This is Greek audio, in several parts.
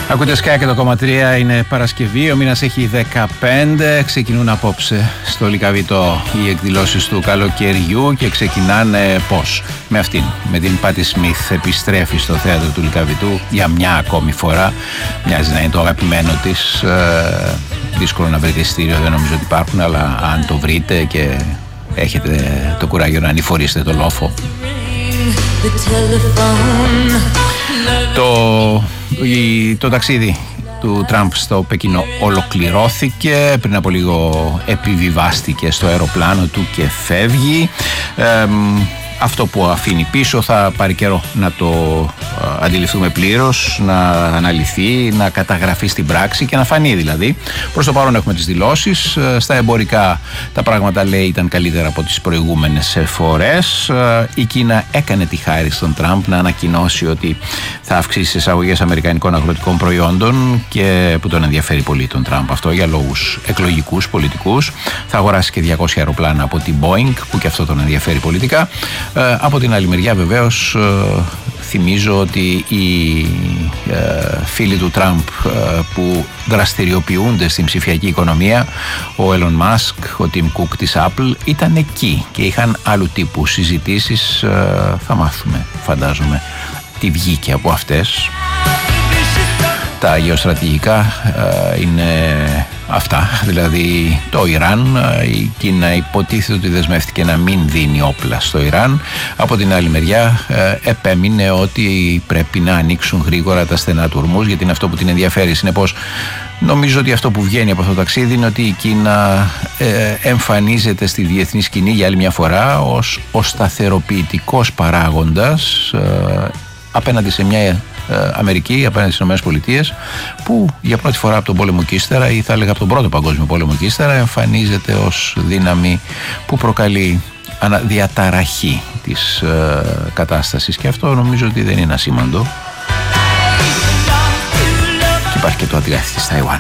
Ακούτε Sky και το 1,3, είναι Παρασκευή, ο μήνας έχει 15, ξεκινούν απόψε στο Λυκαβητό οι εκδηλώσεις του καλοκαιριού και ξεκινάνε πώς? Με αυτήν, με την Πάτι Σμιθ, επιστρέφει στο θέατρο του Λυκαβητού για μια ακόμη φορά, μοιάζει να είναι το αγαπημένο της, δύσκολο να βρείτε εισιτήριο, δεν νομίζω ότι υπάρχουν, αλλά αν το βρείτε και έχετε το κουράγιο να ανηφορήσετε το λόφο. Το ταξίδι του Τραμπ στο Πεκίνο ολοκληρώθηκε, πριν από λίγο επιβιβάστηκε στο αεροπλάνο του και φεύγει. Αυτό που αφήνει πίσω θα πάρει καιρό να το αντιληφθούμε πλήρως, να αναλυθεί, να καταγραφεί στην πράξη και να φανεί δηλαδή. Προς το παρόν έχουμε τις δηλώσεις. Στα εμπορικά τα πράγματα, λέει, ήταν καλύτερα από τις προηγούμενες φορές. Η Κίνα έκανε τη χάρη στον Τραμπ να ανακοινώσει ότι θα αυξήσει τις εισαγωγές αμερικανικών αγροτικών προϊόντων, και που τον ενδιαφέρει πολύ τον Τραμπ αυτό για λόγους εκλογικούς, πολιτικούς. Θα αγοράσει και 200 αεροπλάνα από την Boeing, που και αυτό τον ενδιαφέρει πολιτικά. Από την άλλη μεριά, βεβαίως, θυμίζω ότι οι φίλοι του Τραμπ που δραστηριοποιούνται στην ψηφιακή οικονομία, ο Elon Musk, ο Tim Cook της Apple, ήταν εκεί και είχαν άλλου τύπου συζητήσεις. Θα μάθουμε, φαντάζομαι, τι βγήκε από αυτές. Τα γεωστρατηγικά είναι αυτά, δηλαδή το Ιράν. Η Κίνα υποτίθεται ότι δεσμεύτηκε να μην δίνει όπλα στο Ιράν. Από την άλλη μεριά επέμεινε ότι πρέπει να ανοίξουν γρήγορα τα στενά του Ορμούζ, γιατί είναι αυτό που την ενδιαφέρει. Συνεπώς, νομίζω ότι αυτό που βγαίνει από αυτό το ταξίδι είναι ότι η Κίνα εμφανίζεται στη διεθνή σκηνή για άλλη μια φορά ως ο σταθεροποιητικός παράγοντας απέναντι σε μια Αμερική, απέναντι στις ΗΠΑ, που για πρώτη φορά από τον πόλεμο και ύστερα, ή θα έλεγα από τον πρώτο παγκόσμιο πόλεμο και ύστερα, εμφανίζεται ως δύναμη που προκαλεί διαταραχή της κατάστασης, και αυτό νομίζω ότι δεν είναι ασήμαντο. Και υπάρχει και το αντιγράφη της Ταϊουάν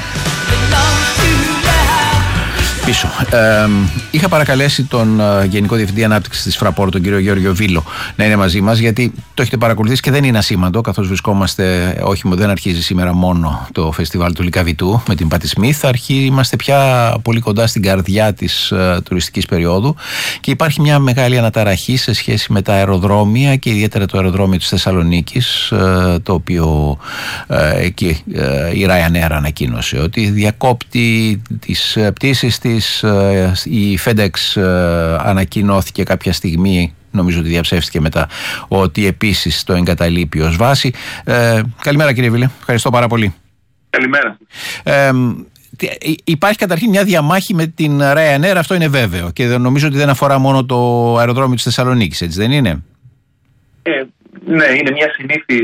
πίσω. Είχα παρακαλέσει τον Γενικό Διευθυντή Ανάπτυξης της Fraport, τον κύριο Γιώργο Βίλο, να είναι μαζί μας, γιατί το έχετε παρακολουθήσει και δεν είναι ασήμαντο, καθώς βρισκόμαστε, δεν αρχίζει σήμερα μόνο το φεστιβάλ του Λυκαβητού με την Πάτι Σμιθ, είμαστε πια πολύ κοντά στην καρδιά της τουριστικής περίοδου και υπάρχει μια μεγάλη αναταραχή σε σχέση με τα αεροδρόμια και ιδιαίτερα το αεροδρόμιο της Θεσσαλονίκης, το οποίο εκεί η Ryanair ανακοίνωσε ότι διακόπτει τις πτήσεις της. Η FedEx ανακοινώθηκε κάποια στιγμή, νομίζω ότι διαψεύστηκε μετά, ότι επίσης το εγκαταλείπει ως βάση. Καλημέρα κύριε Βίλε, ευχαριστώ πάρα πολύ. Καλημέρα. Υπάρχει καταρχήν μια διαμάχη με την Ryanair, αυτό είναι βέβαιο, και νομίζω ότι δεν αφορά μόνο το αεροδρόμιο της Θεσσαλονίκης, έτσι δεν είναι? Ναι, είναι μια συνήθις